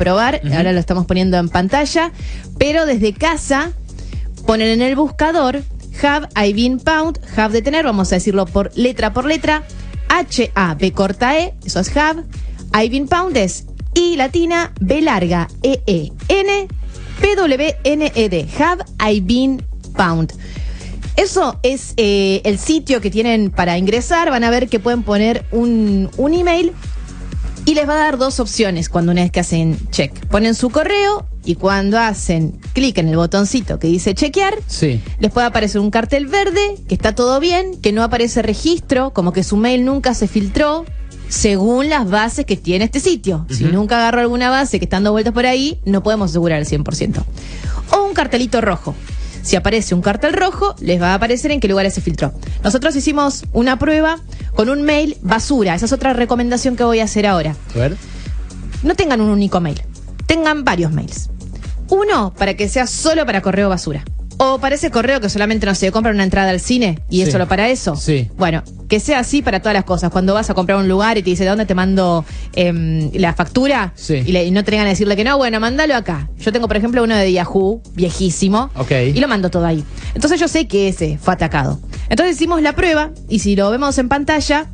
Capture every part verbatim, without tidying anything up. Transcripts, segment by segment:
probar, uh-huh. ahora lo estamos poniendo en pantalla, pero desde casa ponen en el buscador Have I Been Pwned, Have de tener, vamos a decirlo por letra por letra, H A B corta E, eso es Have, I Been Pwned es I latina, B larga, E E N, P W N E D, Have I Been Pwned. Eso es eh, el sitio que tienen para ingresar. Van a ver que pueden poner un, un email y les va a dar dos opciones cuando una vez que hacen check. Ponen su correo y cuando hacen clic en el botoncito que dice chequear, sí. les puede aparecer un cartel verde, que está todo bien, que no aparece registro, como que su mail nunca se filtró según las bases que tiene este sitio. Uh-huh. Si nunca agarró alguna base que está dando vueltas por ahí, no podemos asegurar el cien por ciento. O un cartelito rojo. Si aparece un cartel rojo, les va a aparecer en qué lugares se filtró. Nosotros hicimos una prueba con un mail basura. Esa es otra recomendación que voy a hacer ahora. A ver. No tengan un único mail. Tengan varios mails. Uno para que sea solo para correo basura. O para ese correo que solamente, no sé, compran una entrada al cine y sí. es solo para eso. Sí. Bueno, que sea así para todas las cosas. Cuando vas a comprar un lugar y te dice, ¿de dónde te mando eh, la factura? Sí. Y, le, y no te tengan a decirle que no, bueno, mándalo acá. Yo tengo, por ejemplo, uno de Yahoo, viejísimo. Ok. Y lo mando todo ahí. Entonces yo sé que ese fue atacado. Entonces hicimos la prueba y si lo vemos en pantalla,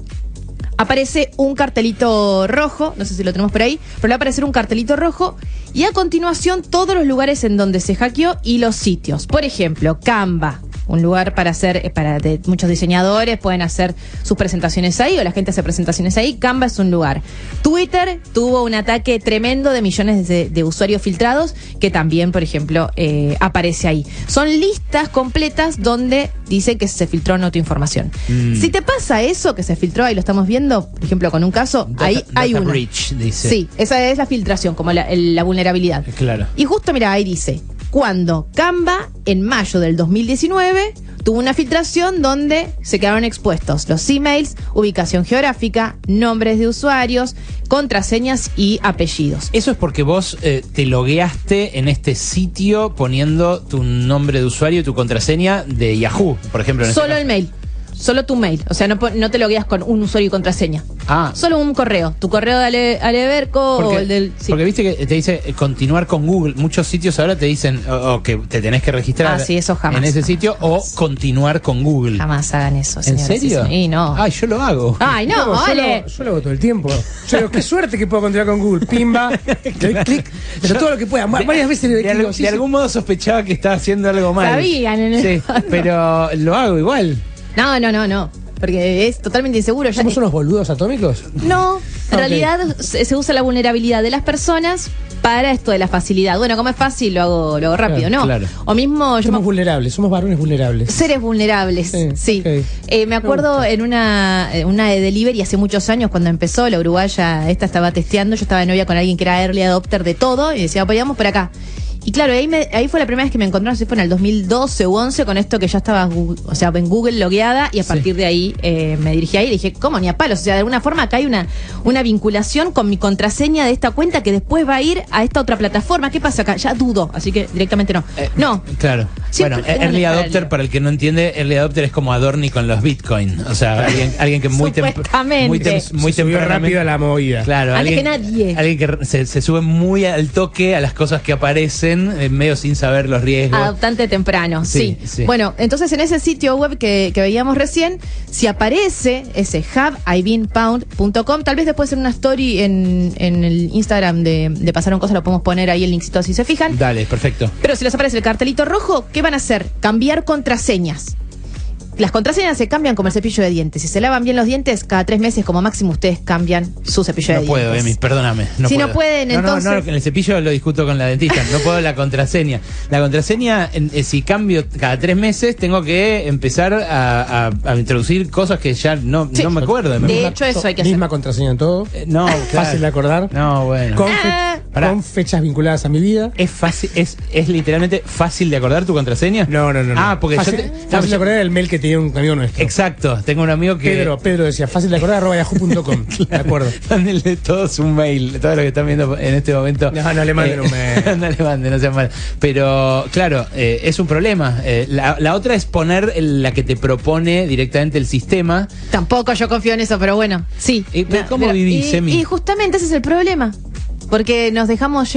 aparece un cartelito rojo, no sé si lo tenemos por ahí, pero le va a aparecer un cartelito rojo y a continuación todos los lugares en donde se hackeó y los sitios. Por ejemplo, Canva, un lugar para hacer, para de, muchos diseñadores pueden hacer sus presentaciones ahí o la gente hace presentaciones ahí. Canva es un lugar. Twitter tuvo un ataque tremendo de millones de, de usuarios filtrados que también, por ejemplo, eh, aparece ahí. Son listas completas donde dice que se filtró no tu información. Mm. Si te pasa eso que se filtró, ahí lo estamos viendo, por ejemplo, con un caso, data, ahí hay data una. breach, dice. Sí, esa es la filtración, como la, el, la vulnerabilidad. Claro. Y justo, mira, ahí dice, cuando Canva, en mayo del dos mil diecinueve, tuvo una filtración donde se quedaron expuestos los emails, ubicación geográfica, nombres de usuarios, contraseñas y apellidos. Eso es porque vos eh, te logueaste en este sitio poniendo tu nombre de usuario y tu contraseña de Yahoo, por ejemplo. En Solo este el mail. Solo tu mail, o sea, no, no te logueas con un usuario y contraseña. Ah. Solo un correo. Tu correo de Ale, Aleberco porque, o el del... Sí. Porque viste que te dice eh, continuar con Google. Muchos sitios ahora te dicen o, o que te tenés que registrar ah, sí, eso jamás, en ese sitio jamás. O continuar con Google. Jamás hagan eso, ¿En serio? Sí, no. Ay, yo lo hago. Ay, no, no vale. Yo lo, yo lo hago todo el tiempo. Yo digo, qué suerte que puedo continuar con Google. Pimba, doy clic, pero todo lo que pueda. De, Varias veces le doy de, clic. de, sí, de sí. algún modo sospechaba que estaba haciendo algo mal. Sabían en el Sí, pero lo hago igual. No, no, no, no. Porque es totalmente inseguro. ¿Somos ya, unos boludos atómicos? No, en Okay. realidad se, se usa la vulnerabilidad de las personas para esto de la facilidad. Bueno, como es fácil, lo hago, lo hago rápido, claro, ¿no? Claro. O mismo... Somos yo vulnerables, somos varones vulnerables. Seres vulnerables, sí. sí. Okay. Eh, me acuerdo en una, una de delivery hace muchos años, cuando empezó, la uruguaya esta estaba testeando, yo estaba de novia con alguien que era early adopter de todo, y decía, pues vamos por acá. Y claro, ahí, me, ahí fue la primera vez que me encontré, no sé si fue en el dos mil doce o once, con esto que ya estaba, Google, o sea, en Google logueada, y a partir sí. de ahí eh, me dirigí ahí y dije, ¿cómo? Ni a palos. O sea, de alguna forma acá hay una, una vinculación con mi contraseña de esta cuenta que después va a ir a esta otra plataforma. ¿Qué pasa acá? Ya dudo, así que directamente no. Eh, no. Claro. Siempre bueno, early adopter, el... para el que no entiende, early adopter es como Adorni con los Bitcoin. O sea, alguien, alguien que muy temprano. Muy, tem muy se subió rápido a la movida. Claro, antes alguien, que nadie. Alguien que se, se sube muy al toque a las cosas que aparecen, en medio sin saber los riesgos. Adoptante temprano, sí. sí. sí. Bueno, entonces en ese sitio web que, que veíamos recién, si aparece ese have I been pwned punto com, tal vez después en una story en, en el Instagram de, de Pasaron Cosas lo podemos poner ahí el linkcito si se fijan. Dale, perfecto. Pero si les aparece el cartelito rojo, ¿qué van a hacer? Cambiar contraseñas. Las contraseñas se cambian como el cepillo de dientes. Si se lavan bien los dientes, cada tres meses como máximo ustedes cambian su cepillo no de puedo, dientes. Emi, perdóname. No si puedo. no pueden, no, entonces... No, no, en el cepillo lo discuto con la dentista. No puedo la contraseña. La contraseña, en, eh, si cambio cada tres meses, tengo que empezar a, a, a introducir cosas que ya no, sí. no me acuerdo. De, de hecho, eso hay que hacer. Misma hacer. contraseña en todo. Eh, no, claro. Fácil de acordar. No, bueno. Con, fe ah, con fechas vinculadas a mi vida. ¿Es fácil, es, es literalmente fácil de acordar tu contraseña? No, no, no. no. Ah, porque fácil, yo te, fácil no, de acordar el mail que tenía un amigo nuestro. Exacto, tengo un amigo que... Pedro, Pedro decía, fácil de acordar, arroba yahoo punto com. Claro. De acuerdo. Mándenle todos un mail, todos los que están viendo en este momento. No, no le manden eh, un mail. No le manden, no sean mal. Pero, claro, eh, es un problema. Eh, la, la otra es poner la que te propone directamente el sistema. Tampoco yo confío en eso, pero bueno, sí. ¿Y, ¿Cómo pero, vivís, y, Emi? Y justamente ese es el problema. Porque nos dejamos